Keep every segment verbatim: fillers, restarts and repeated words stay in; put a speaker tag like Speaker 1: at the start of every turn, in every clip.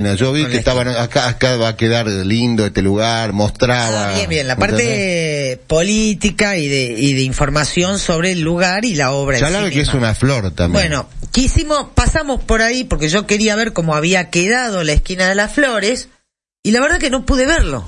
Speaker 1: esquina. Yo vi que estaban acá, acá va a quedar lindo este lugar, mostraba.
Speaker 2: Ah, bien, bien, la parte ¿entendés? política y de y de información sobre el lugar y la obra.
Speaker 1: Ya sí que es una flor también.
Speaker 2: Bueno, quisimos, pasamos por ahí porque yo quería ver cómo había quedado la esquina de las flores y la verdad que no pude verlo.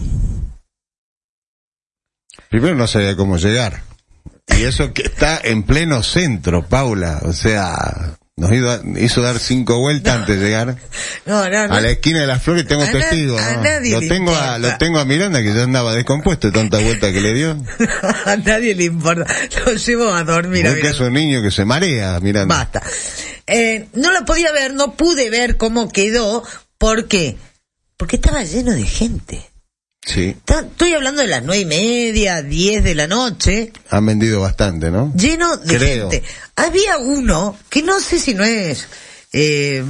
Speaker 1: Primero no sabía cómo llegar. Y eso que está en pleno centro, Paula. O sea, nos hizo, hizo dar cinco vueltas no, antes de llegar
Speaker 2: no, no, no.
Speaker 1: a la esquina de las flores. Tengo
Speaker 2: a
Speaker 1: testigos.
Speaker 2: Na,
Speaker 1: ¿no?
Speaker 2: a nadie
Speaker 1: lo
Speaker 2: le
Speaker 1: tengo
Speaker 2: importa.
Speaker 1: a, lo tengo a Miranda, que ya andaba descompuesto de tanta vuelta que le dio.
Speaker 2: A nadie le importa. Lo llevo a dormir.
Speaker 1: Es que es un niño que se marea, Miranda.
Speaker 2: Basta. Eh, no lo podía ver, no pude ver cómo quedó. ¿Por qué? Porque estaba lleno de gente.
Speaker 1: Sí.
Speaker 2: Estoy hablando de las nueve y media, diez de la noche.
Speaker 1: Han vendido bastante, ¿no?
Speaker 2: Lleno de
Speaker 1: Creo.
Speaker 2: gente. Había uno que no sé si no es eh,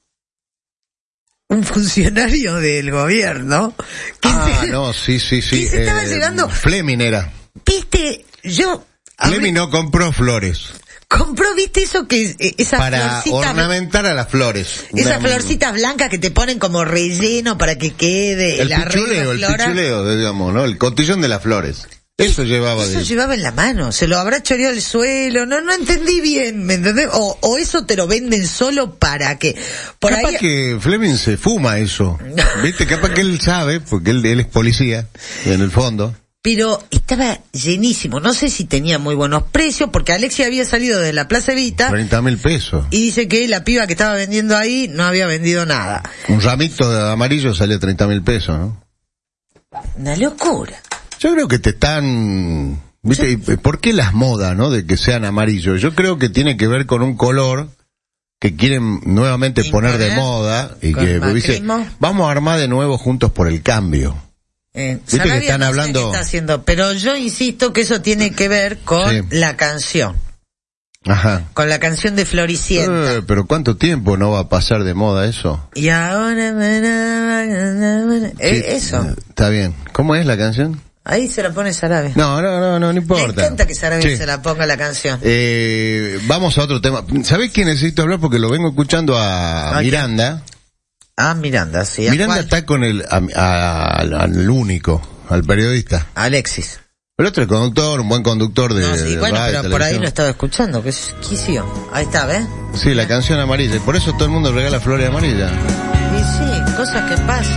Speaker 2: un funcionario del gobierno. Que
Speaker 1: ah,
Speaker 2: se,
Speaker 1: no, sí, sí, sí.
Speaker 2: Que se estaba
Speaker 1: eh,
Speaker 2: llegando.
Speaker 1: Fleming era.
Speaker 2: Viste, yo.
Speaker 1: Fleming no compró flores.
Speaker 2: Compró, viste eso que eh, esas
Speaker 1: para
Speaker 2: florcitas,
Speaker 1: ornamentar a las flores.
Speaker 2: Esas
Speaker 1: Una,
Speaker 2: florcitas blancas que te ponen como relleno para que quede
Speaker 1: el pichuleo, el pichuleo, digamos, ¿no? El cotillón de las flores. Eso llevaba.
Speaker 2: Eso
Speaker 1: de...
Speaker 2: llevaba en la mano, se lo habrá choreado el suelo, no, no entendí bien, ¿me entendés? O, o eso te lo venden solo para que, por
Speaker 1: capaz
Speaker 2: ahí...
Speaker 1: que Fleming se fuma eso, viste, capaz que él sabe, porque él, él es policía, en el fondo.
Speaker 2: Pero estaba llenísimo, no sé si tenía muy buenos precios, porque Alexia había salido de la Plaza Evita.
Speaker 1: treinta mil pesos.
Speaker 2: Y dice que la piba que estaba vendiendo ahí no había vendido nada.
Speaker 1: Un ramito de amarillo sale treinta mil pesos, ¿no?
Speaker 2: Una locura.
Speaker 1: Yo creo que te están, viste, yo... ¿por qué las modas, no? De que sean amarillos. Yo creo que tiene que ver con un color que quieren nuevamente
Speaker 2: Imponer,
Speaker 1: poner de moda y que dice, vamos a armar de nuevo juntos por el cambio.
Speaker 2: Eh,
Speaker 1: ¿Viste que están
Speaker 2: no
Speaker 1: hablando?
Speaker 2: Sé qué está haciendo, pero yo insisto que eso tiene que ver con sí. la canción.
Speaker 1: Ajá.
Speaker 2: Con la canción de Floricienta.
Speaker 1: Eh, pero ¿cuánto tiempo no va a pasar de moda eso?
Speaker 2: Y ahora... Sí, eh, eso.
Speaker 1: Está bien. ¿Cómo es la canción?
Speaker 2: Ahí se la pone Sarabia.
Speaker 1: No, no, no, no, no importa.
Speaker 2: Me encanta que Sarabia
Speaker 1: sí.
Speaker 2: se la ponga la canción.
Speaker 1: Eh, vamos a otro tema. ¿Sabés quién necesito hablar? Porque lo vengo escuchando a Ay, Miranda.
Speaker 2: Ah, Miranda, sí.
Speaker 1: Miranda está con el, a, a, al único, al periodista.
Speaker 2: Alexis.
Speaker 1: El otro es conductor, un buen conductor de,
Speaker 2: no, sí,
Speaker 1: de
Speaker 2: bueno,
Speaker 1: radio,
Speaker 2: pero por ahí lo estaba escuchando, que es quicio. Ahí está, ¿ves?
Speaker 1: Sí, la canción amarilla. Y por eso todo el mundo regala flores amarillas.
Speaker 2: Y sí, cosas que pasan.